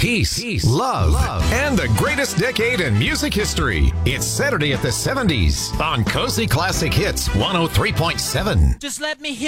peace, love, and the greatest decade in music history. It's Saturday at the 70s on Cozy Classic Hits 103.7. Just let me hear